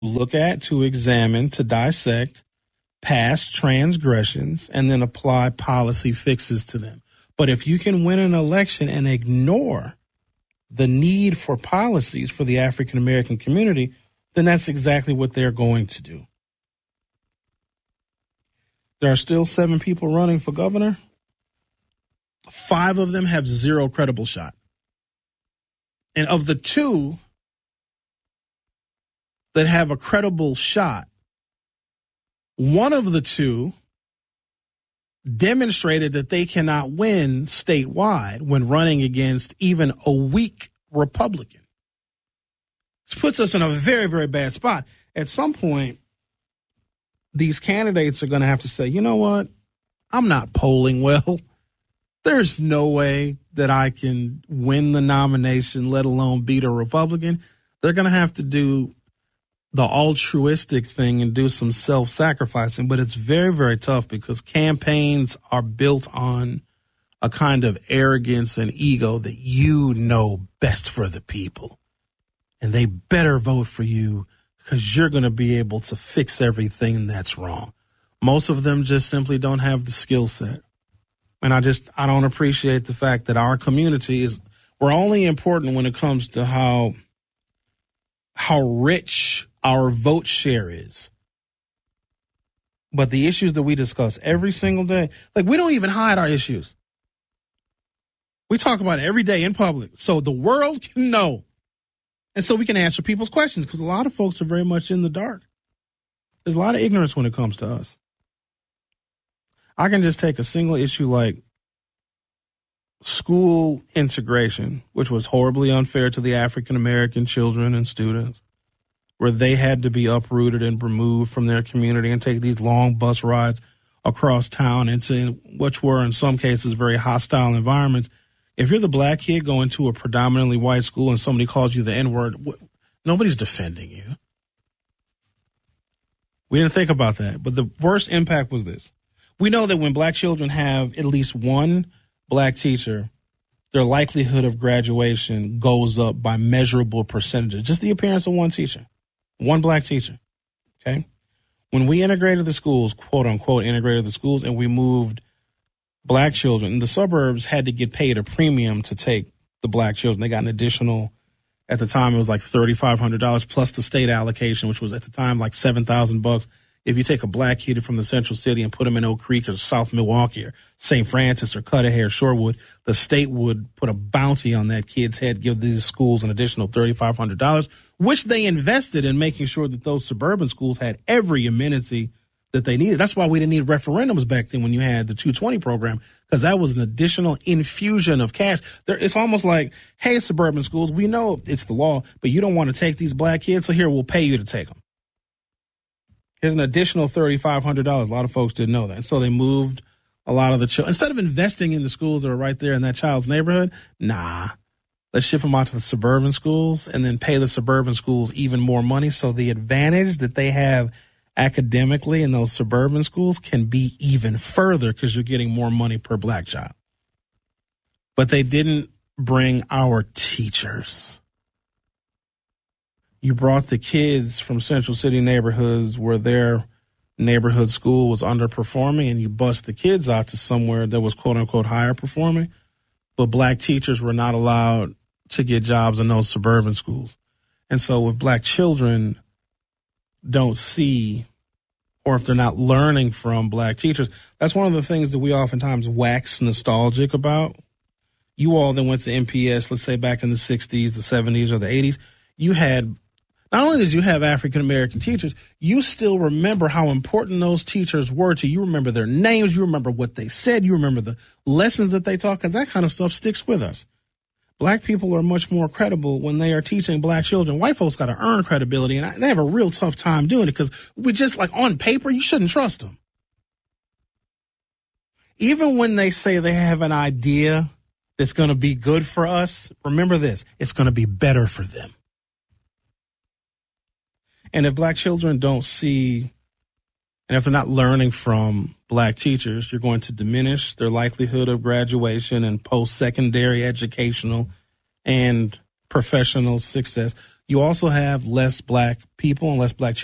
look at, to examine, to dissect past transgressions and then apply policy fixes to them. But if you can win an election and ignore the need for policies for the African American community, then that's exactly what they're going to do. There are still 7 people running for governor. 5 of them have 0 credible shot. And of the 2 that have a credible shot, one of the 2 demonstrated that they cannot win statewide when running against even a weak Republican. This puts us in a very, very bad spot. At some point, these candidates are going to have to say, you know what? I'm not polling well. There's no way that I can win the nomination, let alone beat a Republican. They're going to have to do the altruistic thing and do some self-sacrificing, but it's very, very tough because campaigns are built on a kind of arrogance and ego that you know best for the people, and they better vote for you because you're going to be able to fix everything that's wrong. Most of them just simply don't have the skill set. And I don't appreciate the fact that our community we're only important when it comes to how rich our vote share is. But the issues that we discuss every single day, like, we don't even hide our issues. We talk about it every day in public so the world can know. And so we can answer people's questions, because a lot of folks are very much in the dark. There's a lot of ignorance when it comes to us. I can just take a single issue like school integration, which was horribly unfair to the African American children and students, where they had to be uprooted and removed from their community and take these long bus rides across town into which were in some cases very hostile environments. If you're the black kid going to a predominantly white school and somebody calls you the N-word, nobody's defending you. We didn't think about that. But the worst impact was this. We know that when black children have at least one black teacher, their likelihood of graduation goes up by measurable percentages. Just the appearance of one teacher, one black teacher. Okay. When we integrated the schools, quote unquote, integrated the schools, and we moved black children, the suburbs had to get paid a premium to take the black children. They got an additional, at the time it was like $3,500 plus the state allocation, which was at the time like $7,000. If you take a black kid from the central city and put him in Oak Creek or South Milwaukee or St. Francis or Cudahy or Shorewood, the state would put a bounty on that kid's head, give these schools an additional $3,500, which they invested in making sure that those suburban schools had every amenity that they needed. That's why we didn't need referendums back then when you had the 220 program, because that was an additional infusion of cash. It's almost like, hey, suburban schools, we know it's the law, but you don't want to take these black kids, so here, we'll pay you to take them. Here's an additional $3,500. A lot of folks didn't know that. And so they moved a lot of the children. Instead of investing in the schools that are right there in that child's neighborhood, let's ship them out to the suburban schools and then pay the suburban schools even more money. So the advantage that they have academically in those suburban schools can be even further because you're getting more money per black child. But they didn't bring our teachers. You brought the kids from Central City neighborhoods where their neighborhood school was underperforming, and you bust the kids out to somewhere that was, quote unquote, higher performing. But black teachers were not allowed to get jobs in those suburban schools. And so if black children don't see, or if they're not learning from black teachers, that's one of the things that we oftentimes wax nostalgic about. You all that went to MPS, let's say back in the 60s, the 70s, or the 80s, you had, not only did you have African-American teachers, you still remember how important those teachers were to you. You remember their names. You remember what they said. You remember the lessons that they taught, because that kind of stuff sticks with us. Black people are much more credible when they are teaching black children. White folks got to earn credibility, and they have a real tough time doing it because we just, like, on paper, you shouldn't trust them. Even when they say they have an idea that's going to be good for us, remember this, it's going to be better for them. And if black children don't see, and if they're not learning from black teachers, you're going to diminish their likelihood of graduation and post-secondary educational and professional success. you also have less black people and less black